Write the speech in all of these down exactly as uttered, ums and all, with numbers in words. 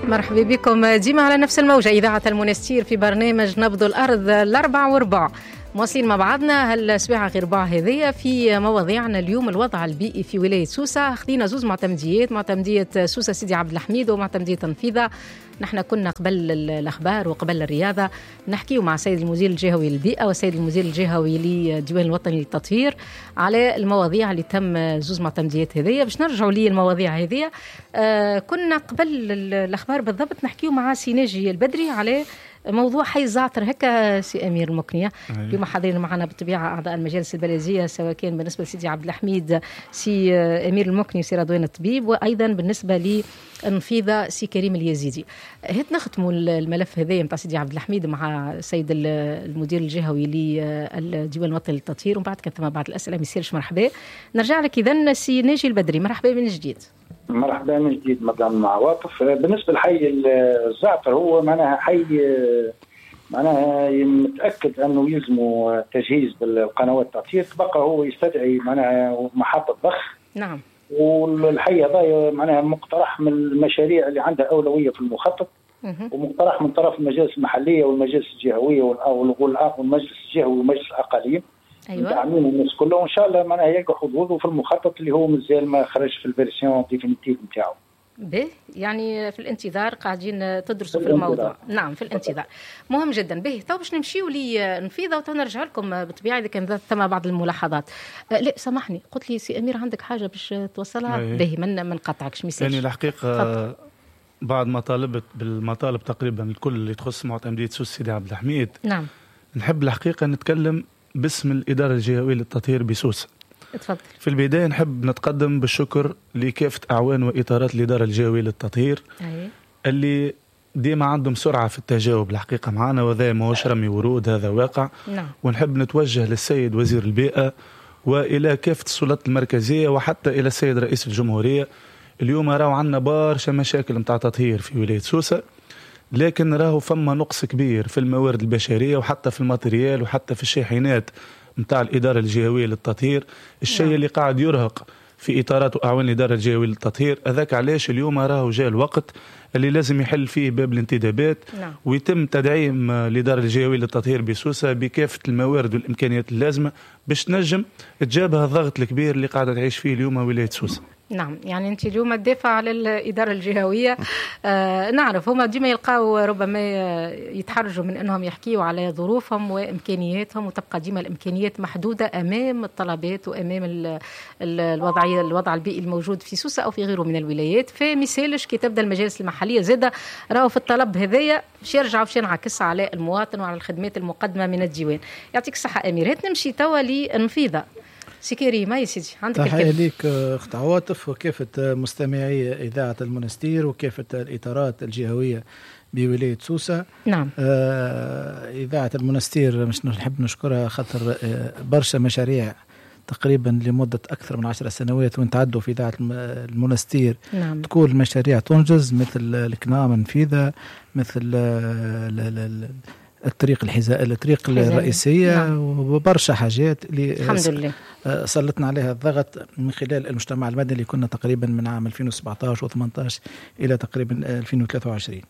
مرحبا بكم ديما على نفس الموجة إذاعة المنستير في برنامج نبض الأرض الأربع وربع. مواصلين مع بعضنا هالسباعة غير ربع هذية في مواضيعنا اليوم. الوضع البيئي في ولاية سوسة، خذينا زوز معتمديات، معتمدية سوسة سيدي عبد الحميد ومعتمدية تنفيذة. نحن كنا قبل الأخبار وقبل الرياضة نحكيو مع السيد المدير الجهوي للبيئة والسيد المدير الجهوي للديوان الوطني للتطهير على المواضيع اللي تم زوز معتمديات هذية. باش نرجعوا لي المواضيع هذية، آه كنا قبل الأخبار بالضبط نحكيو مع سيناجي البدري على موضوع حي الزعتر. هكا سي أمير المكنية اليوم حاضرين معنا بالطبيعة أعضاء المجالس البلدية، سواء كان بالنسبة لسيدي عبد الحميد سي أمير المكني سي رضوان الطبيب، وأيضا بالنسبة لنفيذة سي كريم اليزيدي. هات نختموا الملف هذا متاع سيدي عبد الحميد مع السيد المدير الجهوي للديوان الوطني للتطهير، ومن بعد كان ثم بعض الأسئلة ما يصيرش. مرحبا. نرجع لك إذن سي ناجي البدري، مرحبا من جديد. مرحبا من جديد مدام عواطف. بالنسبه لحي الزعتر هو معناها حي معناها متاكد انه يلزمه تجهيز بالقنوات التطهير، تبقى هو يستدعي معناها محطه ضخ. نعم. والحي هذا معناها مقترح من المشاريع اللي عندها اولويه في المخطط، ومقترح من طرف المجالس المحليه والمجالس الجهويه والمجلس الجهوي ومجلس الاقاليم. أيوة. داعمين الناس كله، وان شاء الله معناها يلقى حظوظه في المخطط اللي هو مازال ما خرج في الفيرسيون ديفينيتيف نتاعو. به يعني في الانتظار قاعدين تدرسوا في, في الموضوع. نعم في الانتظار. مهم جدا. به تو باش نمشيو لنفيذة وتنرجع لكم بالطبيعه اذا كان ثم بعض الملاحظات. أه لا سامحني، قلت لي سي امير عندك حاجه باش توصلها. به من من قطعكش ميساج. يعني الحقيقه بعد ما طالبت بالمطالب تقريبا الكل اللي تخص معتمدية سوسة سيدي عبد الحميد. نعم. نحب الحقيقه نتكلم باسم الإدارة الجهوية للتطهير بسوسة. اتفضل. في البداية نحب نتقدم بالشكر لكافة أعوان وإطارات الإدارة الجهوية للتطهير. أي. اللي ديما عندهم سرعة في التجاوب الحقيقة معنا، وذا ما هوش رمي ورود، هذا واقع. نعم. ونحب نتوجه للسيد وزير البيئة وإلى كافة السلطات المركزية وحتى إلى السيد رئيس الجمهورية. اليوم راهو عنا برشا مشاكل متاع تطهير في ولاية سوسة، لكن راهو فما نقص كبير في الموارد البشرية وحتى في الماتريال وحتى في الشاحنات متاع الإدارة الجهوية للتطهير. الشيء نعم. اللي قاعد يرهق في إطارات وأعوان الإدارة الجهوية للتطهير. أذاك علاش اليوم راهو جاء الوقت اللي لازم يحل فيه باب الانتدابات. نعم. ويتم تدعيم الإدارة الجهوية للتطهير بسوسة بكافة الموارد والإمكانيات اللازمة باش تنجم تجابه الضغط الكبير اللي قاعدة تعيش فيه اليوم ولاية سوسة. نعم. يعني أنت اليوم تدافع على الإدارة الجهوية. آه نعرف هما ديما يلقاو ربما يتحرجوا من أنهم يحكيوا على ظروفهم وإمكانياتهم، وتبقى ديما الإمكانيات محدودة أمام الطلبات وأمام ال ال الوضعية الوضع البيئي الموجود في سوسة أو في غيره من الولايات. فمثالش كي تبدأ المجالس المحلية زادة راهو في الطلب هذايا باش يرجع باش ينعكس على المواطن وعلى الخدمات المقدمة من الديوان. يعطيك الصحة أمير. هات نمشي توا لنفيذة سي كريم. يا سيدي عندك الكلمة. تحية ليك أخت عواطف وكافة مستمعي إذاعة المنستير وكافة الإطارات الجهوية بولاية سوسة. نعم. آه إذاعة المنستير مش نحب نشكرها خاطر آه برشا مشاريع تقريبا لمدة أكثر من عشر سنوات ونتعدوا في إذاعة المنستير. نعم. تكون المشاريع تنجز مثل الكنام نفيذة، مثل آه الطريق الحذاء الطريق الرئيسية. نعم. وبرشا حاجات اللي الحمد لله سلطنا عليها الضغط من خلال المجتمع المدني اللي كنا تقريبا من عام ألفين وسبعطاش وثمانطاش إلى تقريبا ألفين وثلاثة وعشرين.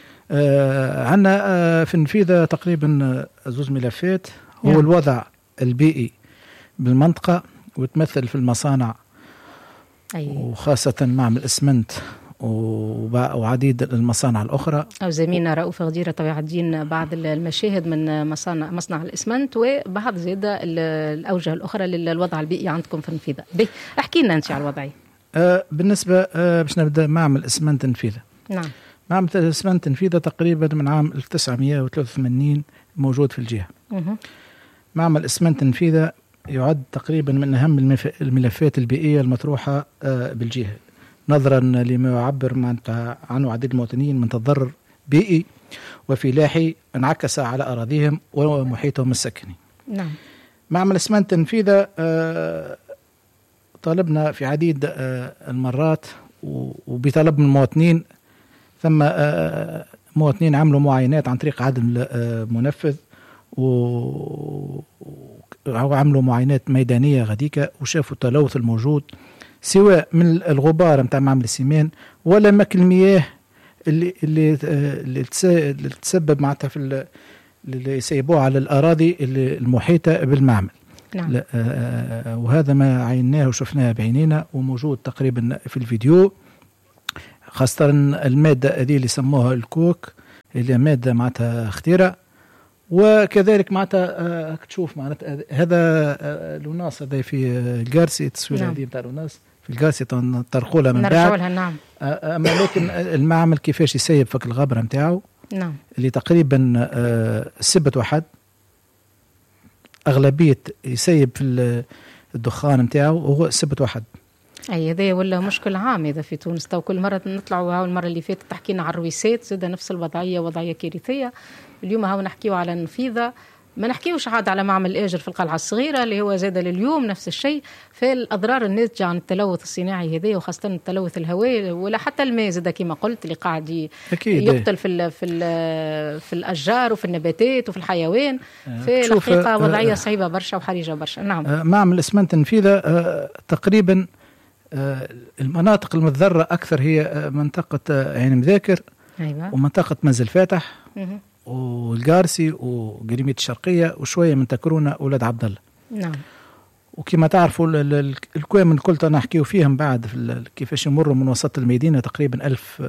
آه عندنا آه في النفيذة تقريبا زوج ملفات. هو نعم. الوضع البيئي بالمنطقة وتمثل في المصانع. أيه. وخاصة معمل إسمنت وعديد المصانع الأخرى. أو زميلنا رؤوف غديرة طبيعة الدين بعض المشاهد من مصانع مصنع الإسمنت وبعض زيادة الأوجه الأخرى للوضع البيئي عندكم في النفيذة. احكي لنا أنت على الوضعية. آه بالنسبة آه باش نبدأ معمل إسمنت نفيذة. نعم. معمل إسمنت نفيذة تقريبا من عام ألف وتسعمائة وثلاثة وثمانين موجود في الجهة. مه. معمل إسمنت نفيذة يعد تقريبا من أهم الملفات البيئية المطروحة آه بالجهة، نظرا لما يعبر عنه عديد المواطنين من تضرر بيئي وفلاحي انعكس على أراضيهم ومحيطهم السكني. نعم. معمل إسمنت تنفيذه طالبنا في عديد المرات وبطلب من المواطنين، ثم مواطنين عملوا معاينات عن طريق عدم منفذ وعملوا معاينات ميدانية غديكة وشافوا التلوث الموجود سواء من الغبار متاع معمل السيمان ولا ماك المياه اللي اللي اللي تسبب معناتها في اللي يسيبوه على الأراضي المحيطة بالمعمل. نعم. لا آه وهذا ما عيناه وشفناه بعينينا وموجود تقريبا في الفيديو، خاصة المادة هذه اللي سموها الكوك اللي مادة معناتها خطيرة. وكذلك معناتها آه تشوف معناتها هذا آه الوناس هذا في القارسي، التصوير هذه نتاع الوناس في القارسي طرقولها من بعد. نعم. آه أما لكن المعمل كيفاش يسيب فك الغبرة نتاعو. نعم. اللي تقريبا آه سبت واحد أغلبية يسيب في الدخان نتاعو وهو سبت واحد. أي هذا ولا مشكلة عام إذا في تونس، تو كل مرة نطلعوا هاو المرة اللي فاتت تحكينا على الرويسات زاد نفس الوضعية، وضعية كارثية. اليوم هاو نحكيوا على النفيذة، ما نحكيوش عاد على معمل آجر في القلعة الصغيرة اللي هو زاد لليوم نفس الشيء. فالأضرار الناتجة عن التلوث الصناعي هذا وخاصة التلوث الهواء ولا حتى الماء زاد كما قلت اللي قاعد يقتل في ال في ال في الأشجار وفي النباتات وفي الحيوان. في الحقيقة وضعية صعيبة برشا وحرجة برشا. نعم. معمل إسمنت نفيذة تقريبا المناطق المتضررة أكثر هي منطقة عين مذاكر. أيوة. ومنطقة منزل فاتح مه. والقارسي وقريمية الشرقية وشوية من تكرونة أولاد عبد الله. نعم. وكما تعرفوا الكوام الكل نحكيو فيهم بعد في كيفاش يمروا من وسط المدينة تقريبا ألف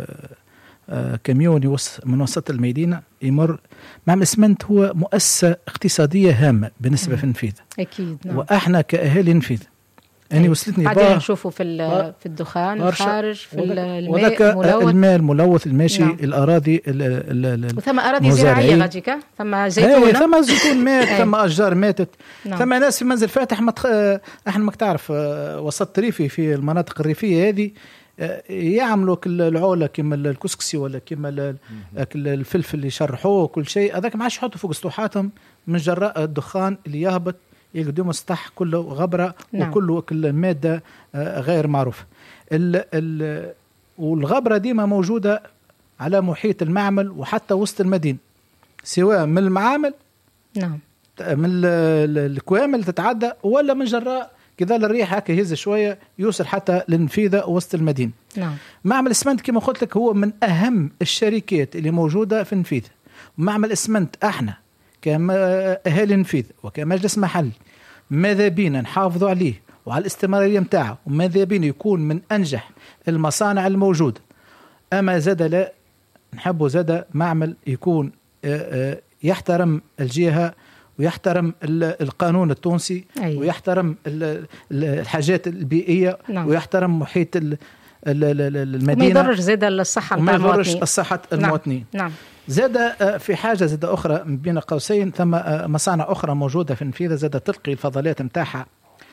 كاميون من وسط المدينة يمر. معمل إسمنت هو مؤسسة اقتصادية هامة بالنسبة في النفيذة. أكيد. نعم. وإحنا كأهالي نفيذة يعني وصلتني بعدين نشوفوا في في الدخان الخارج في الماء الملوث الماء الملوث الماشي. نعم. الأراضي وثم أراضي زراعية غاديكا ثم زيتون ثم زيتون مات ثم أشجار ماتت. نعم. ثم ناس في منزل فاتح متخ... احنا ما تعرف وسط ريفي في المناطق الريفية هذه يعملوا كل العولة كما الكسكسي ولا كما الفلفل اللي يشرحوه كل شيء هذاك ما عادش يحطوا فوق سطوحاتهم من جراء الدخان اللي يهبط يقدموا السطح كله غبرة. نعم. وكله كل مادة غير معروفة. ال ال والغبرة ديما موجودة على محيط المعمل وحتى وسط المدينة سواء من المعامل. نعم. من الكوامل تتعدى ولا من جراء كذا الريح هكا يهز شوية يوصل حتى للنفيذة وسط المدينة. نعم. معمل إسمنت كما قلت لك هو من أهم الشركات اللي موجودة في النفيذة. معمل إسمنت احنا كأهالي النفيذ وكمجلس محلي ماذا بينا نحافظوا عليه وعلى الاستمرارية متاعه وماذا بينا يكون من أنجح المصانع الموجودة. أما زاد لا نحبه زاد معمل يكون يحترم الجهة ويحترم القانون التونسي. أي. ويحترم الحاجات البيئية. نعم. ويحترم محيط المدينة وما يضرش زاد الصحة وما يضرش الصحة المواطنين. نعم. نعم. زاد في حاجة زاد أخرى بين قوسين ثم مصانع أخرى موجودة في النفيذة زاد تلقي الفضلات متاعها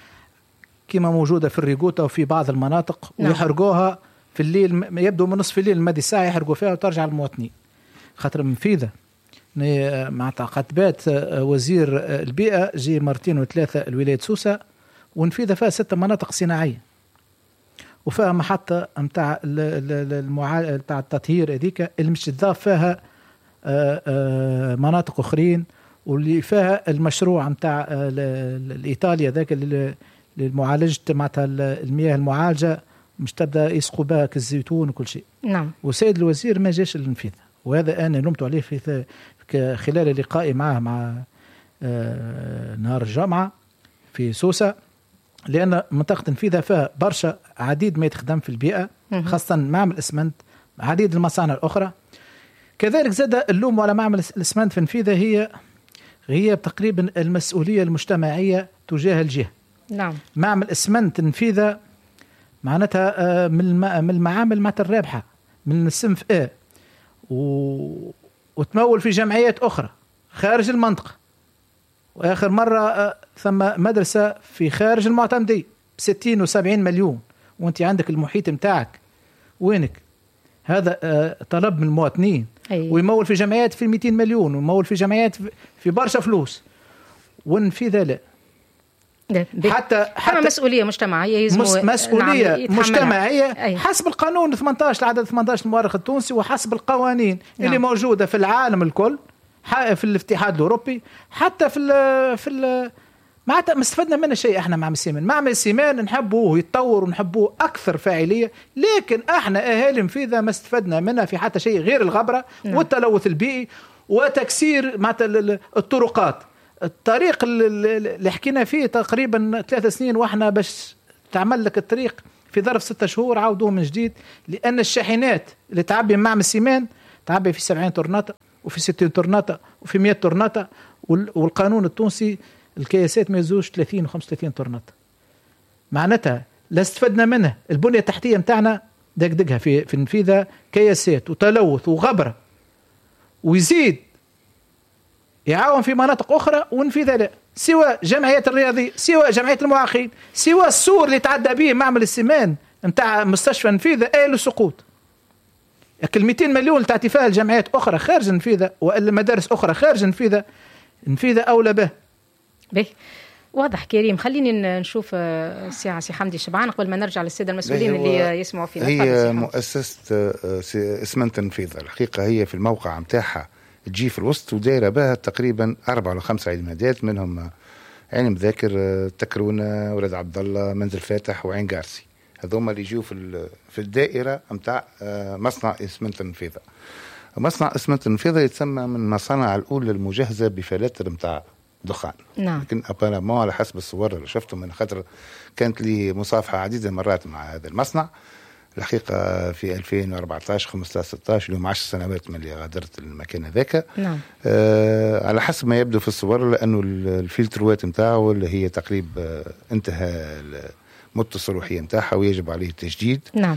كما موجودة في الريقوطة وفي بعض المناطق. نعم. ويحرقوها في الليل يبدو من نصف الليل المدي ساعة يحرقوا فيها وترجع المواطنين خاطر منفيذة مع تعقيبات وزير البيئة جي مرتين وثلاثة الولاية سوسة ونفيذة فيها ستة مناطق صناعية وفيها محطة متاع المعالجة متاع التطهير هذيك اللي مش تضاف فيها مناطق أخرين واللي فيها المشروع متاع الإيطاليا ذاك للمعالجة معناتها المياه المعالجة مش تبدأ يسقوا بها كالزيتون وكل شيء. نعم. وسيد الوزير ما جاش للنفيذ وهذا أنا لومت عليه في خلال لقائي معه مع نهار الجمعة في سوسة لأن منطقة تنفيذها فيها برشا عديد ما يتخدم في البيئة خاصة معمل إسمنت عديد المصانع الأخرى. كذلك زاد اللوم على معمل الإسمنت في تنفيذها هي هي تقريبا المسؤولية المجتمعية تجاه الجهة. نعم. معمل إسمنت تنفيذها معناتها من من المعامل معناتها الرابحة من الصنف A و... وتمول في جمعيات أخرى خارج المنطقة. وآخر مرة ثم مدرسة في خارج المعتمدية بستين وسبعين مليون وانت عندك المحيط متاعك وينك هذا طلب من المواطنين. أيه. ويمول في جمعيات في مئتين مليون ويمول في جمعيات في برشا فلوس ونفيذ لا حتى حتى مسؤولية مجتمعية يزمو مسؤولية نعم مجتمعية. أيه. حسب القانون ثمانية عشر العدد ثمانية عشر المؤرخ التونسي وحسب القوانين. نعم. اللي موجودة في العالم الكل في الاتحاد الأوروبي حتى في ال في ال معناتها ما استفدنا منه شيء. احنا معمل السيمان معمل السيمان نحبوه يتطور ونحبوه اكثر فاعليه، لكن احنا اهالي مفيدة ما استفدنا منها في حتى شيء غير الغبره نعم. والتلوث البيئي وتكسير معناتها الطرقات. الطريق اللي حكينا فيه تقريبا ثلاث سنين واحنا باش تعمل لك الطريق في ظرف ستة شهور عاودوه من جديد، لان الشاحنات اللي تعبي معمل السيمان تعبي في سبعين طرناطه وفي ستين طرناطه وفي مئة طرناطه، والقانون التونسي الكياسات ما يزوش ثلاثين وخمسة وثلاثين طرناطه. معناتها لا استفدنا منها. البنيه التحتيه متاعنا دقدقها في في النفيذه كياسات وتلوث وغبره، ويزيد يعاون في مناطق اخرى ونفيذها لا، سواء جمعيات الرياضيه سواء جمعيات المعاقين سواء السور اللي تعدى به معمل السمان نتاع مستشفى نفيذه آل السقوط. لكن مئتين مليون تعطي فيها الجمعيات اخرى خارج نفيذه والا مدارس اخرى خارج نفيذه نفيذه اولى به. به واضح كريم. خليني نشوف سي سي حمدي شبعان قبل ما نرجع للساده المسؤولين اللي يسمعوا فينا. هي مؤسسه اسمنت النفيذه الحقيقه هي في الموقع متاعها تجي في الوسط ودايره بها تقريبا اربع ولا خمس عمادات، منهم عين مذاكر، تكرونه، ولاد عبد الله، منزل فاتح، وعين قارسي. هذوما اللي يجوا في في الدائره نتاع مصنع اسمنت النفيذه. مصنع اسمنت النفيذه يتسمى من المصانع الاولى المجهزه بفلاتر نتاع دخان. نعم. لكن ابارامون على حسب الصور اللي شفتهم، من خاطر كانت لي مصافحه عديده مرات مع هذا المصنع الحقيقه في ألفين وأربعطاش خمسطاش ستطاش، اليوم عشر سنوات من اللي غادرت المكان هذاك. نعم. آه على حسب ما يبدو في الصور، لانه الفلتروات نتاعو اللي هي تقريبا آه انتهى مدة الصلاحيه نتاعها ويجب عليه التجديد. نعم.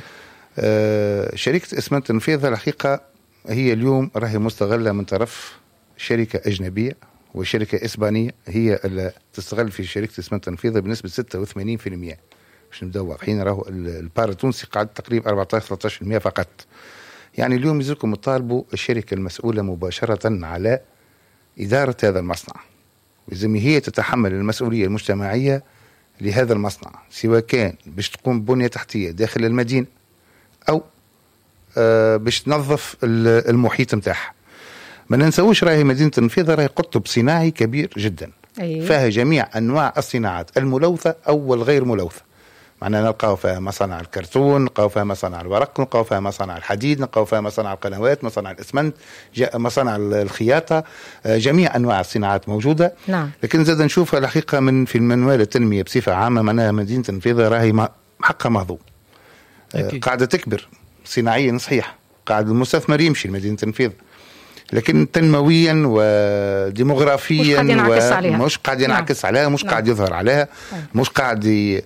آه شركه اسمنت النفيذه الحقيقه هي اليوم راهي مستغله من طرف شركه اجنبيه وشركه اسبانيه، هي اللي تستغل في شركه اسمنت النفيذه بنسبه ستة وثمانين بالمئة. باش نبداو واضحين، راهو البار التونسي قاعد تقريبا أربعطاش ثلاثطاش بالمئة فقط. يعني اليوم يزلكم تطالبوا الشركه المسؤوله مباشره على اداره هذا المصنع، لازم هي تتحمل المسؤوليه المجتمعيه لهذا المصنع، سواء كان باش تقوم بنيه تحتيه داخل المدينه او آه باش تنظف المحيط نتاعها. ما ننسوش راهي مدينه النفيذه راهي قطب صناعي كبير جدا. أيه. فيها جميع انواع الصناعات الملوثه او الغير ملوثه. معنا نلقاو فيها مصانع الكرتون، نلقاو فيها مصانع الورق، نلقاو فيها مصانع الحديد، نلقاو فيها مصانع القنوات، مصانع الاسمنت، مصانع الخياطه، جميع انواع الصناعات موجوده. نعم. لكن زاد نشوفها الحقيقه من في المنوال التنميه بصفه عامه، معناها مدينه النفيذه راهي حقها مهضوم. قاعده تكبر صناعيا صحيح، قاعد المستثمر يمشي لمدينه النفيذه، لكن تنمويا وديموغرافيا مش قاعد ينعكس عليها، مش قاعد ينعكس عليها، مش قاعد يظهر عليها، مش قاعد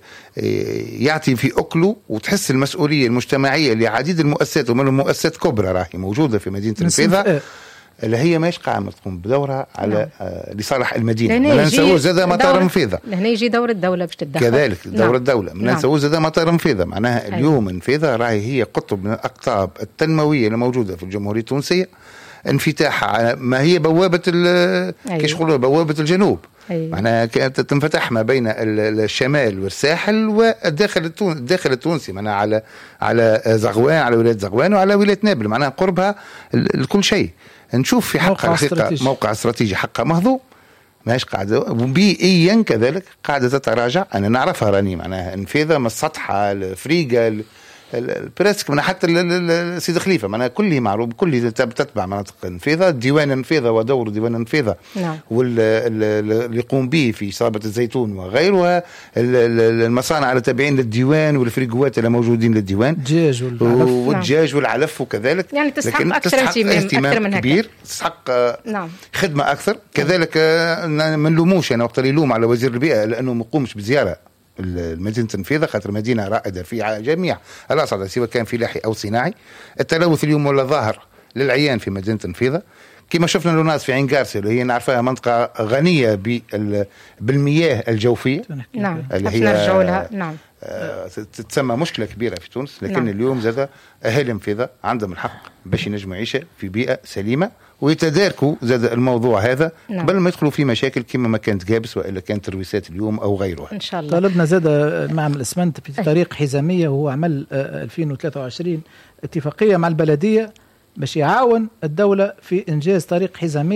يعطي في أكله. وتحس المسؤولية المجتمعية لعديد المؤسسات، ومن المؤسسات كبرى راهي موجودة في مدينة النفيذة اللي هي ماش قاعدة تقوم بدورها على آه لصالح المدينة. ما ننسوش زاد مطار النفيذة، لهنا يجي دور الدولة باش تتدخل كذلك دور نعم. الدولة ما ننسوش زاد مطار النفيذة. معناها أيوة. اليوم النفيذة راهي هي قطب من الأقطاب التنموية الموجودة في الجمهورية التونسية، انفتاح ما هي بوابة أيوة. كيش يقولوا بوابة الجنوب. أيوة. معناها كانت تنفتح ما بين الشمال والساحل والداخل التونسي، الداخل التونسي معناها على على زغوان، على ولاية زغوان وعلى ولاية نابل، معناها قربها لكل شيء. نشوف في حقها الحقيقة موقع استراتيجي حقها مهضوم، ماهيش قاعدة بيئيا كذلك قاعدة تتراجع. أنا نعرفها راني معناها النفيذة من السطحة الفريقة البراسك من حتى السيد خليفه، معناها كله معروف، كله تتبع مناطق النفيذه، ديوان النفيذه ودور ديوان النفيذه نعم. واللي يقوم به في صابه الزيتون وغيرها، المصانع اللي تابعين للديوان والفريقوات اللي موجودين للديوان، الدجاج والعلف والدجاج والعلف وكذلك. يعني تستحق اكثر اهتمام كبير، تستحق نعم. خدمه اكثر. كذلك ما نلوموش انا وقت اللي يلوم على وزير البيئه لانه ما قومش بزياره المدينة النفيذة، خاطر مدينة رائدة في جميع الأصعدة سواء كان فلاحي أو صناعي. التلوث اليوم ولا ظاهر للعيان في مدينة النفيذة، كما شفنا لوناس في عين قارسي اللي هي نعرفها منطقة غنية بالمياه الجوفية. نعم. اللي هي نرجعوا لها. نعم. تتسمى مشكلة كبيرة في تونس، لكن نعم. اليوم زاد أهالي النفيذة عندهم الحق باش ينجموا يعيشوا في بيئة سليمة ويتداركوا زاد الموضوع هذا نعم. قبل ما يدخلوا في مشاكل كما ما كانت جابس وإلا كانت ترويسات اليوم أو غيرها. إن شاء الله. طالبنا زاد معمل الإسمنت في طريق حزامية، وهو عمل ألفين وثلاثة وعشرين اتفاقية مع البلدية باش يعاون الدولة في إنجاز طريق حزامية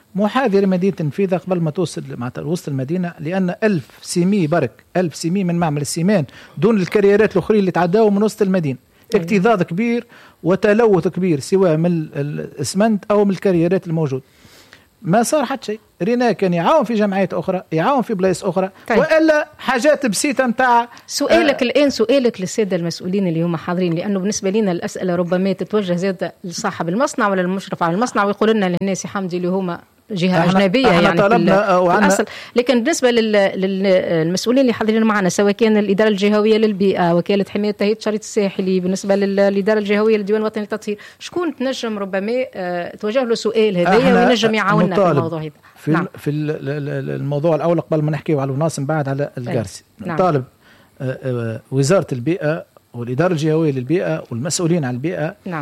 محاذية لمدينة تنفيذة قبل ما توصل مع وسط المدينة، لأن ألف سيمي برك ألف سيمي من معمل السيمان دون الكريرات الأخرين اللي تعداوا من وسط المدينة. اكتظاظ كبير وتلوث كبير سواء من الاسمنت أو من الكريرات الموجود. ما صار حتى شيء. رينا كان يعاون في جمعيات أخرى، يعاون في بلايص أخرى. طيب. وإلا حاجات بسيطة متاع سؤالك آه الآن سؤالك للسادة المسؤولين اللي هم حاضرين، لأنه بالنسبة لنا الأسئلة ربما تتوجه زيادة لصاحب المصنع ولا المشرف على المصنع، ويقول لنا للناس حمدي اللي هم جهة أجنبية يعني في الأصل. لكن بالنسبة للمسؤولين اللي حاضرين معنا سواء كان الإدارة الجهوية للبيئة، وكالة حماية تهيئة الشريط الساحلي، بالنسبة للإدارة الجهوية للديوان الوطني للتطهير، شكون تنجم ربما توجه له سؤال هذايا وينجم يعاوننا في الموضوع هذا؟ في, نعم. في الموضوع الأول قبل ما نحكي على الناس بعد على الجارسي. نعم. طالب وزارة البيئة والإدارة الجهوية للبيئة والمسؤولين عن البيئة نعم.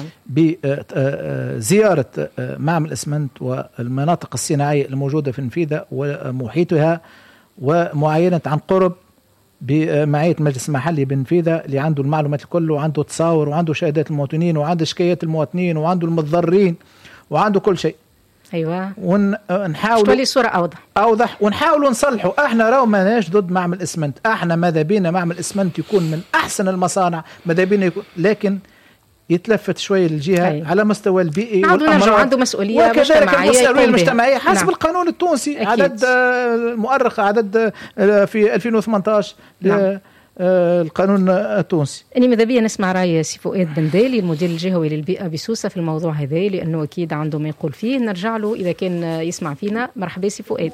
بزيارة معمل الإسمنت والمناطق الصناعية الموجودة في النفيذة ومحيطها، ومعاينة عن قرب بمعية مجلس محلي بالنفيذة اللي عنده المعلومات الكل، وعنده تصاور، وعنده شهادات المواطنين، وعنده شكايات المواطنين، وعنده المتضررين، وعنده كل شيء. ايوه ونحاول تولي الصوره اوضح اوضح ونحاول نصلحوا. احنا راهو ماناش ضد معمل اسمنت، احنا ماذا بينا معمل اسمنت يكون من احسن المصانع، ماذا بينا يكون، لكن يتلفت شويه للجهه أي. على مستوى البيئي والامراض، عنده مسؤوليه مجتمعيه، المسؤوليه المجتمعيه حسب نعم. القانون التونسي. أكيد. عدد المؤرخ عدد في ألفين وثمانية عشر نعم. القانون التونسي. أنا ماذا بيا نسمع رأي سي فؤاد بندالي المدير الجهوي للبيئة بسوسة في الموضوع هذا، لأنه أكيد عنده ما يقول فيه. نرجع له إذا كان يسمع فينا. مرحبا سي فؤاد.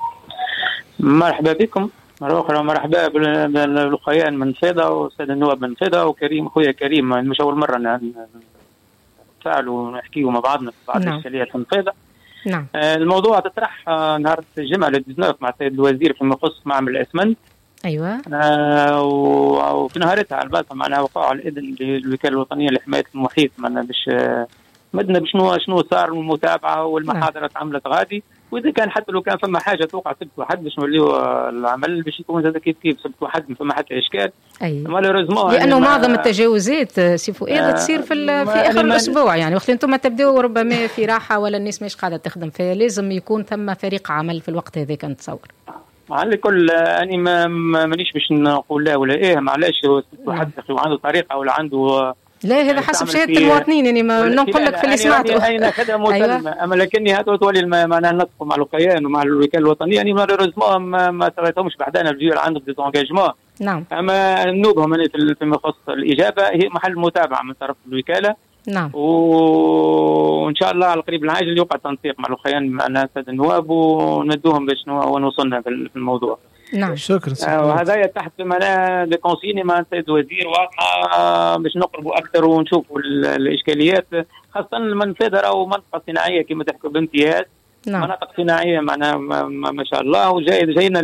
مرحبا بكم مرة أخرى. مرحبا بالأخوان من فيضة والسادة النواب من فيضة وكريم أخويا كريم. مش أول مرة نتفاعلوا ونحكيوا مع بعضنا في بعض الإشكاليات من فيضة. نعم. الموضوع تطرح نهار الجمعة التسعة مع السيد الوزير فيما يخص معمل الإسمنت. ايوه. آه وفي نهارتها على البالطة معناها وقعوا على الاذن للوكاله الوطنيه لحمايه المحيط، معناها باش مدنا بشنو شنو صار والمتابعه والمحاضره عملت غادي، واذا كان حتى لو كان فما حاجه توقع سبت واحد باش نوليو العمل باش يكون زاد كيف كيف سبت واحد ما فما حتى اشكال. ايوه. لانه يعني معظم التجاوزات سي فؤاد آه تصير في, في اخر الاسبوع، يعني وقت انتم تبداو ربما في راحه ولا الناس مش قاعده تخدم، فلازم يكون ثم فريق عمل في الوقت هذا. كان تصور على كل اني ما مانيش باش نقول لا ولا ايه، معلش واحد عنده طريقه ولا عنده لا، هذا حسب شهاده المواطنين. يعني ما نقول لك في اللي سمعته اين كذا مسلمه. اما لكني هاتوا تولي معناها نتفقوا مع الوكيان ومع الوكاله الوطنيه، يعني مالوريزمون ما, ما تريتهمش بعدنا الجيل عندهم ديزونجاجمون. نعم. اما نوبهم فيما يخص الاجابه هي محل متابعه من طرف الوكاله. نعم. وان شاء الله على القريب العاجل يوقع تنسيق مع الاخوان مع الساده النواب وندوهم باش نوصلنا في الموضوع. نعم. شكرا. آه وهذا تحت معناها دي كونسيني مع السيد الوزير واضحه باش نقربوا اكثر ونشوفوا الاشكاليات، خاصه المنفذه راهو منطقه صناعيه كما تحكوا بامتياز. نعم. مناطق صناعيه معناها ما شاء الله. وجاي جاينا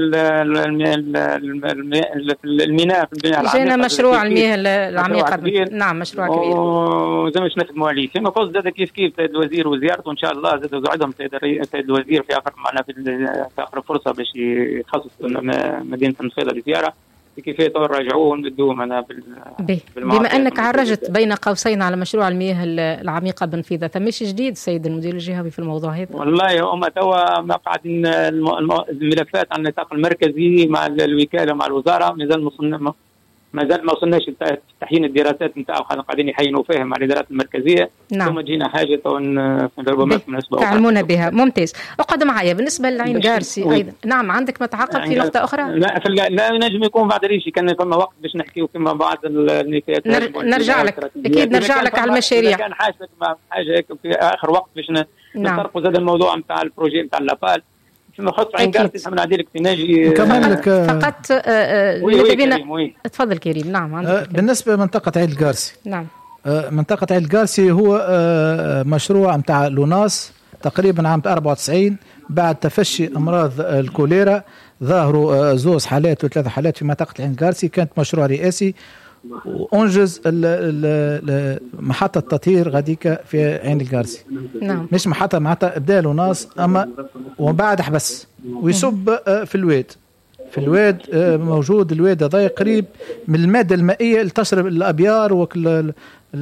الميناء في البنايه العميقه، جاينا مشروع المياه العميقه. نعم مشروع كبير وزي ما نخدموا عليه. فيما يخص زاد كيف كيف السيد الوزير وزيارته ان شاء الله زاد وعدهم السيد الوزير في اخر معنا في اخر فرصه باش يخصص مدينه النفيضه لزياره كيف يراجعوه ونبدوه معنا بما انك عرجت بين قوسين على مشروع المياه العميقه بنفيذه، ثماش جديد سيد المدير الجهوي في الموضوع هذا؟ والله هم توا ما قاعدين الملفات على النطاق المركزي مع الوكاله مع الوزاره، مازال مصنع ما زال ما وصلناش لتحيين الدراسات نتاعو، قاعدين يحينوا فيها مع الادارات المركزيه. نعم. ثم جينا حاجه ربما مناسبه تعلمونا بها. ممتاز. اقعد معايا بالنسبه للعين جارسي ايضا. نعم عندك ما تعقب في نقطه اخرى؟ لا لا نجم يكون بعد ريشي كان فما وقت باش نحكيو فيما بعض النفايات. نر... نرجع لك اكيد نرجع لك على المشاريع. كان حاجه حاجه هيك في اخر وقت باش نطرقوا زاد الموضوع نتاع البروجي نتاع لابال فيما خص عين جارسي. نحن نعدي لك ناجي فقط فقط آه تفضل كريم. نعم آه بالنسبه لمنطقه عين الجارسي. نعم. آه منطقه عين الجارسي هو آه مشروع نتاع لوناس تقريبا عام أربعة وتسعين بعد تفشي امراض الكوليرا، ظهروا آه زوز حالات وثلاث حالات في منطقه عين الجارسي. كانت مشروع رئاسي وانجز محطه تطهير غاديكا في عين الجارسي. نعم. مش محطه محطه ابدا له اما وبعد حبس ويصب في الواد. في الواد موجود الواد هذا قريب من الماده المائيه اللي تشرب الابيار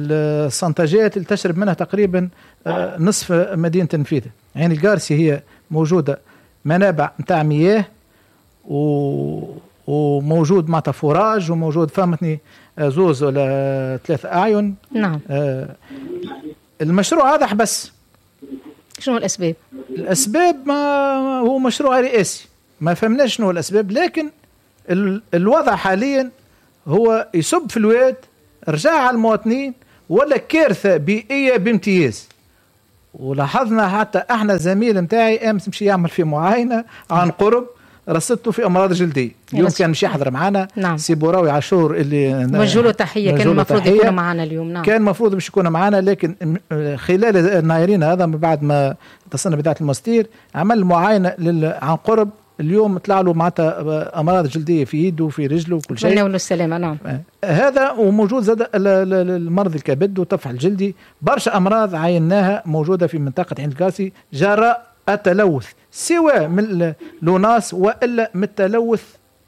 والسنتاجات اللي تشرب منها تقريبا نصف مدينه نفيذه. عين الجارسي هي موجوده منابع نتاع مياه و وموجود معناتها فوراج وموجود فهمتني زوز ولا ثلاث اعين. نعم. آه المشروع هذا حبس. شنو الاسباب؟ الاسباب ما هو مشروع رئاسي ما فهمناش شنو الاسباب، لكن ال الوضع حاليا هو يصب في الواد رجع على المواطنين ولا كارثه بيئيه بامتياز. ولاحظنا حتى احنا زميل نتاعي امس مشي يعمل في معاينه عن قرب رصدته في امراض جلديه، اليوم كان مش يحضر معنا. نعم. سي بوراوي عاشور اللي نوجه له تحيه، كان المفروض يكون معنا اليوم. نعم. كان المفروض باش يكون معنا، لكن خلال النايرين هذا من بعد ما اتصلنا بإذاعة المستير عمل معاينه عن قرب، اليوم طلع له معناتها امراض جلديه في يده وفي رجله وكل شيء. نتمنى له السلامه. نعم. هذا وموجود زاد المرض الكبد والطفح الجلدي، برشا امراض عيناها موجوده في منطقه عين القاسي جراء التلوث، سواء من لوناس والا من التلوث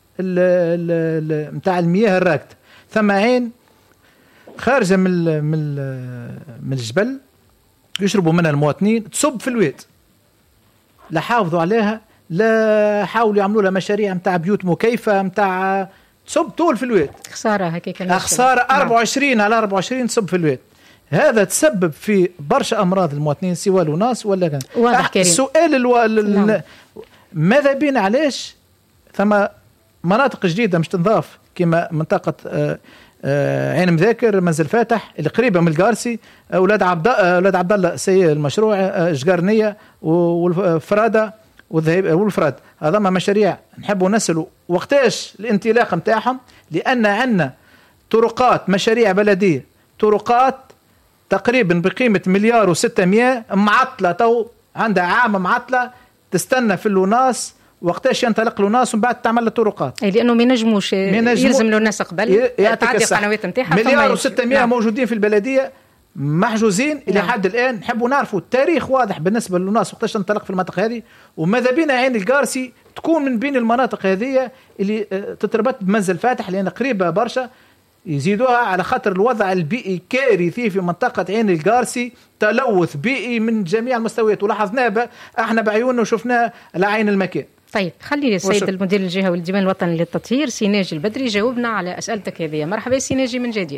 نتاع المياه الراكده. ثم عين خارجه من من من الجبل يشربوا منها المواطنين، تصب في الواد، لا حافظوا عليها، لا حاولوا يعملوا لها مشاريع نتاع بيوت مكيفه نتاع تصب طول في الواد. خساره هكاك، خساره أربعة وعشرين على أربعة وعشرين تصب في الواد. هذا تسبب في برشا امراض المواطنين سواء وناس ولا كان. واضح كريم. السؤال الو... نعم. ماذا بين علاش ثم مناطق جديده مش تنضاف كما منطقه آآ آآ عين مذاكر منزل فاتح اللي قريبه من القارسي، اولاد عبد اولاد عبد الله سي المشروع جقرنيه والفراده والذهيب والفراد، هذا ما مشاريع نحبوا نسألوا وقتاش الانطلاق نتاعهم، لان عندنا طرقات مشاريع بلديه طرقات تقريبا بقيمه مليار وستمائة معطله، تو عندها عام معطله تستنى في اللوناس وقتاش ينطلق لوناس ومن بعد تعمل طرقات. اي لانه ما ينجموش يلزم لوناس قبل تعدي القنوات نتاعها. مليار وستمائة نعم. موجودين في البلديه محجوزين الى نعم. حد الان نحبوا نعرفوا التاريخ واضح بالنسبه للناس وقتاش تنطلق في المنطقه هذه، وماذا بينا عين القارسي تكون من بين المناطق هذه اللي تتربط بمنزل فاتح لان قريبه برشا، يزيدوها على خاطر الوضع البيئي كارثي في منطقه عين القارسي، تلوث بيئي من جميع المستويات ولاحظناه احنا بعيوننا وشفناه على عين المكان. طيب خلي السيد المدير الجهوي والديوان الوطني للتطهير سيناجي البدري جاوبنا على اسئلتك هذه. مرحبا سيناجي من جديد.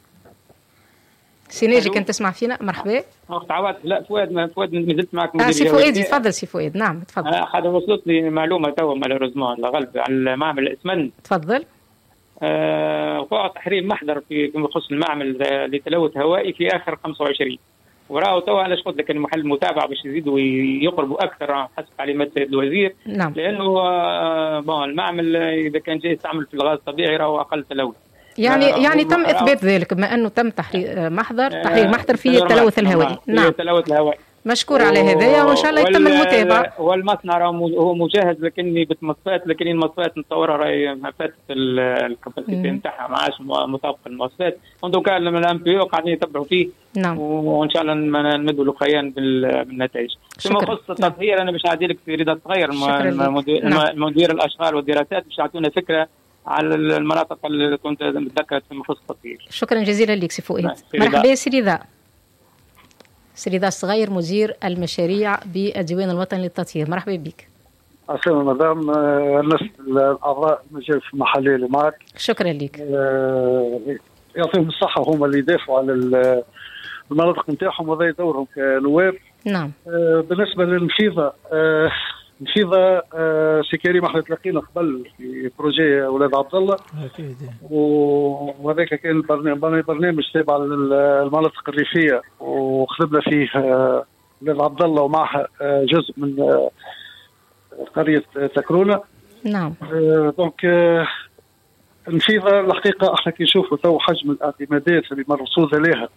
سيناجي كنت تسمع فينا؟ مرحبا. وقت عوض لا فؤاد ما فؤاد ما زلت معك مدير اه سي فؤاد تفضل. سي فؤاد نعم تفضل. انا حدا وصلت لي معلومه تو مالوريزمون الغلب على المعمل الاسمنت. تفضل. آه وقع تحريم محضر في يخص المعمل لتلوث هوائي في اخر خمسة وعشرين، وراهو تو علاش قلت لك المحل متابعه باش يزيدوا يقربوا اكثر حسب تعليمات السيد الوزير. نعم. لانه آه بون المعمل اذا كان جاي يستعمل في الغاز الطبيعي راهو اقل تلوث. يعني آه يعني تم اثبات ذلك بما انه تم تحرير محضر تحرير محضر في التلوث الهوائي. نعم التلوث الهوائي مشكور على هذايا وان شاء الله يتم المتابعه. والمصنع هو مجهز لكني بمواصفات، لكن المواصفات نتصورها راهي ما فاتت الكاباسيتي نتاعها ما عادش مطابقه المواصفات، وانتم كان من الام بي او قاعدين يتبعوا فيه. نعم. وان شاء الله نمدوا له خيان بالنتائج. فيما يخص التطهير انا باش نعطي لك في رضا الصغير مدير الاشغال والدراسات باش يعطونا فكره على المناطق اللي كنت متذكرت في مخصص التطهير. شكرا جزيلا لك سي فؤاد. مرحبا سي رضا. سي رضا الصغير مدير المشاريع بالديوان الوطني للتطهير، مرحبا بك. السلام مدام الناس الاعضاء المجلس المحلي اللي معك. شكرا لك. يعطيهم الصحه هم اللي يدافعوا على المناطق نتاعهم وهذا دورهم كنواب. نعم. بالنسبه للنفيضه نفيضه سي كريم احنا تلاقينا قبل في بروجي اولاد عبد الله اكيد، وهذاك كان برنامج برنامج تابع للمناطق الريفيه وخدمنا فيه اولاد عبد الله ومعها جزء من قريه تكرونه. نعم. دونك النفيضه الحقيقه احنا كي نشوفوا تو حجم الاعتمادات اللي مرصوده لها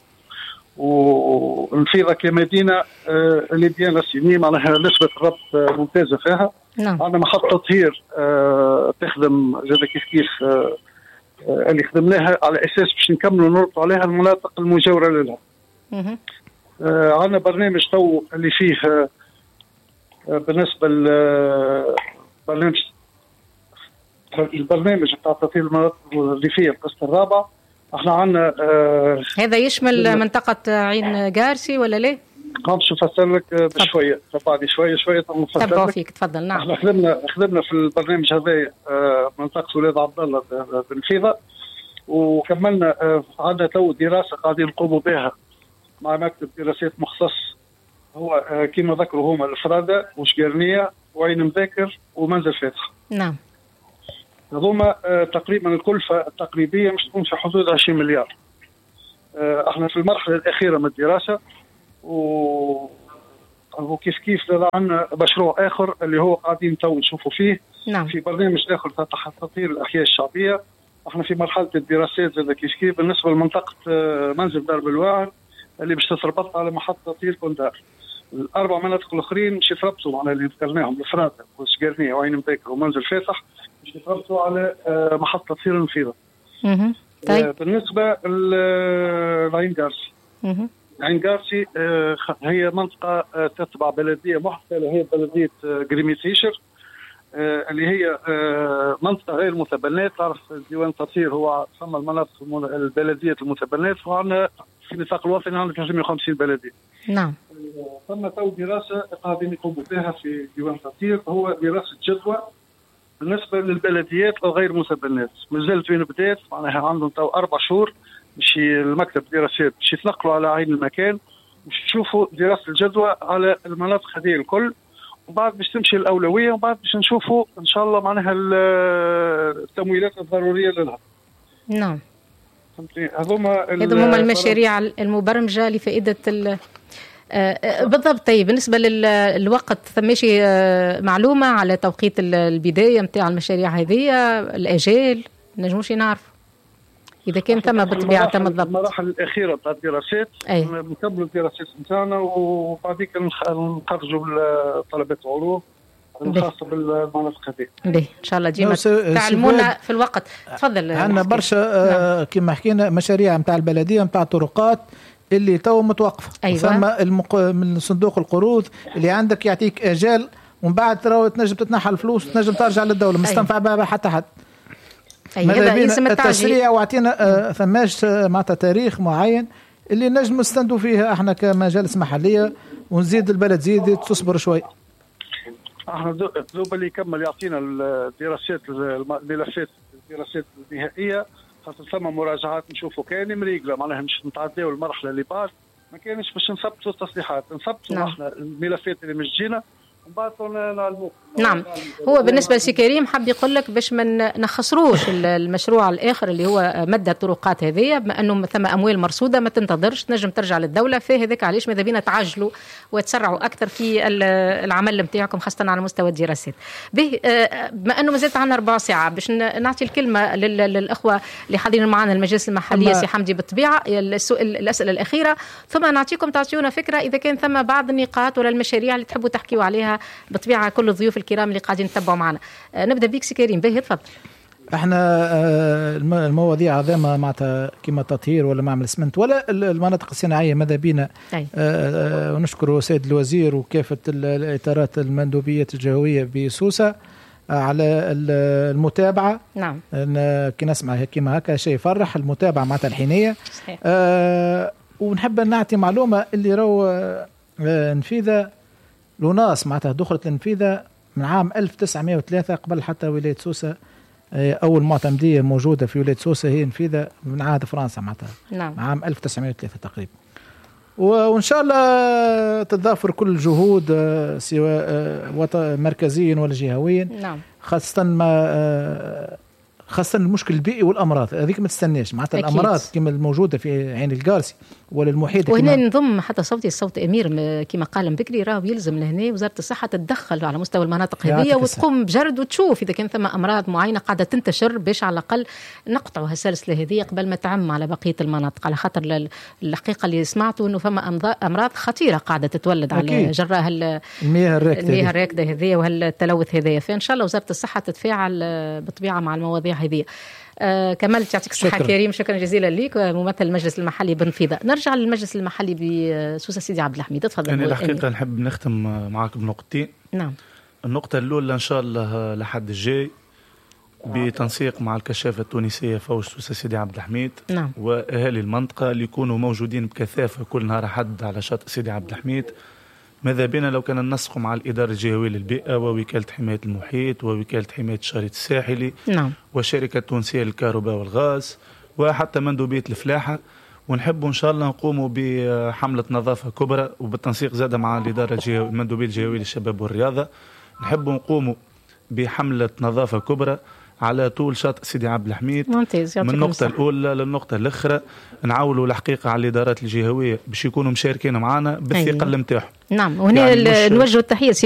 والنفيضه كمدينه اللي بيان السنين معناها نسبه الربط ممتازه فيها. نعم. عندنا محطه تطهير تخدم زاد كيف كيف اللي خدمناها على اساس باش نكملوا نربطوا عليها المناطق المجاوره لها. عندنا برنامج تو اللي فيه بالنسبه للبرنامج البرنامج بتاع تطهير المناطق الريفيه القسط الرابع. احنا عندنا آه هذا يشمل منطقة عين قارسي ولا ليه؟ قامش نفسر لك بشويه، تبعني شويه شويه تبعوا فيك. تفضل. نعم. احنا خدمنا خدمنا في البرنامج هذا منطقه ولاد عبد الله بنفيذه، وكملنا عندنا تو دراسه قاعدين نقوموا بها مع مكتب دراسات مختص، هو كما ذكروا هما الفرادة وشقرنية وعين مذاكر ومنزل فاتح. نعم. هذوما تقريبا الكلفة التقريبية مش تكون في حدود عشرين مليار. احنا في المرحلة الأخيرة من الدراسة، و وكيف كيف عندنا مشروع آخر اللي هو قاعدين تو نشوفوا فيه. نعم. في برنامج آخر تطهير الأحياء الشعبية. احنا في مرحلة الدراسات زي كيف كيف بالنسبة لمنطقة منزل درب الواعر اللي باش تتربط على محطة تطهير كوندار. الأربع مناطق الآخرين باش يتربطوا على اللي ذكرناهم الفرادة وسقرنية وعين مذاكر ومنزل فاتح، باش يتربطوا على محطة تطهير المفيدة. طيب. بالنسبة لعين قارسي. عين قارسي هي منطقة تتبع بلدية محتلة، هي بلدية قريميتيشر، اللي هي منطقة غير متبنات. تعرف ديوان التطهير هو ثم المناطق البلدية المتبنات، وعندنا في النطاق الوطني عندنا ثلاثمائة وخمسين بلدية. نعم. ثم تو دراسة قاعدين يقوموا بها في ديوان التطهير، هو دراسة جدوى بالنسبة للبلديات الغير متبنات. مازالت وين بدات، معناها عندهم تو أربع شهور باش المكتب دراسات باش يتنقلوا على عين المكان، باش يشوفوا دراسة الجدوى على المناطق هذه الكل، وبعد باش تمشي الأولوية، وبعد باش نشوفوا إن شاء الله معناها التمويلات الضرورية لها. نعم. هذوما هذوما المشاريع المبرمجة لفائدة ال بالضبط. طيب بالنسبة للوقت ثماشي معلومة على توقيت البداية متاع المشاريع هذه، الأجال نجموش نعرف إذا كان ثم بالطبيعة تم بالضبط المراحل الأخيرة بتاع الدراسات. نكملوا الدراسات نتاعنا وبعديك نخرجوا طلبات العروض الخاصة بالمناطق هذه. به إن شاء الله ديما تعلمونا في الوقت. تفضل. عندنا برشا آه كما حكينا مشاريع متاع البلدية متاع طرقات اللي تو متوقفة. أيوة. ثم المق... من صندوق القروض اللي عندك يعطيك أجال، ومن بعد ترى تنجم تتنحى الفلوس وتنجم ترجع للدولة مستنفع بها حتى حد. هذا يسمى التسريع، واعطينا آه ثماش معناتها تاريخ معين اللي نجم نستندوا فيها احنا كمجالس محلية، ونزيد البلد زيد تصبر شوي. احنا ذوب اللي يكمل يعطينا الدراسات الملفات الدراسات النهائيه، خاطر ثم مراجعات نشوفوا كان مريقله، معناها مش نتعداو المرحله اللي بعد، ما كانش باش نثبتوا التصليحات، نثبتوا نعم. احنا الملفات اللي مش جينا ومن بعد نعلموك. نعم. هو بالنسبه لسي كريم حاب يقول لك باش ما نخسروش المشروع الاخر اللي هو مد الطرقات هذه، بما انه ثم اموال مرصوده ما تنتظرش تنجم ترجع للدوله، فهذاك علاش ماذا بينا تعجلوا وتسرعوا اكثر في العمل نتاعكم خاصه على مستوى الدراسات. به بما انه مازالت عندنا ربع ساعه باش نعطي الكلمه للاخوه اللي حاضرين معنا المجلس المحليه سي حمدي بالطبيعه السؤال الاسئله الاخيره، ثم نعطيكم تعطيونا فكره اذا كان ثم بعض النقاط ولا المشاريع اللي تحبوا تحكيوا عليها بالطبيعه كل الضيوف الكرام اللي قاعدين نتبعوا معنا. نبدا بيك سي كريم. باهي تفضل. احنا المواضيع هذه معناتها كما تطهير ولا معمل اسمنت ولا المناطق الصناعيه ماذا بينا ونشكر سيد الوزير وكافه الاطارات المندوبيات الجهويه بسوسه على المتابعه. نعم. كي نسمع كما هكا شيء يفرح، المتابعه معناتها الحينيه. صحيح. آه ونحب نعطي معلومه اللي راهو آه نفيذه لوناس معناتها دخلت النفيذه من عام ألف وتسعمائة وثلاثة قبل حتى ولاية سوسة. أول معتمدية موجودة في ولاية سوسة هي نفيذة من عهد فرنسا معناتها. نعم. عام ألف وتسعمائة وثلاثة تقريبا، وإن شاء الله تتضافر كل الجهود سواء مركزيا ولا جهويا. نعم. خاصة ما خاصة المشكل البيئي والأمراض هذيك ما تستناش معناتها الأمراض كما الموجودة في عين القارسي ولا المحيط. وهنا نضم حتى صوتي الصوت أمير كما قال بكري، راه يلزم لهنا وزارة الصحة تتدخل على مستوى المناطق هذه وتقوم بجرد وتشوف إذا كان ثم أمراض معينة قاعدة تنتشر باش على الأقل نقطعوا هالسلسلة هذه قبل ما تعم على بقية المناطق، على خاطر الحقيقة اللي سمعته إنه ثم أمراض خطيرة قاعدة تتولد على جراء المياه الراكدة المياه الراكدة هذه وهالتلوث هذه. فإن شاء الله وزارة الصحة تتفاعل بالطبيعة مع المواضيع هذه. آه كمال يعطيك الصحة كريم، شكرا جزيلا لك ممثل المجلس المحلي بنفيذة. نرجع للمجلس المحلي بسوسة سيدي عبد الحميد. تفضل. أنا الحقيقة نحب نختم معك بنقطتين. نعم. النقطة الأولى إن شاء الله لحد الجاي بتنسيق مع الكشافة التونسية فوج سوسة سيدي عبد الحميد. نعم. وأهالي المنطقة اللي يكونوا موجودين بكثافة كل نهار حد على شاطئ سيدي عبد الحميد. ماذا بينا لو كان ننسق مع الإدارة الجهوية للبيئة ووكالة حماية المحيط ووكالة حماية الشريط الساحلي. نعم. والشركة التونسية للكهرباء والغاز وحتى مندوبية الفلاحة، ونحب إن شاء الله نقوموا بحملة نظافة كبرى وبالتنسيق زادة مع الإدارة الجهوية المندوبية الجهوية للشباب والرياضة. نحب نقوموا بحملة نظافة كبرى على طول شاطئ سيدي عبد الحميد ممتاز. من النقطة الأولى للنقطة الأخرى. نعولوا الحقيقة على الإدارات الجهوية باش يكونوا مشاركين معنا بالثقل نتاعهم. نعم. وهنا يعني نوجه التحية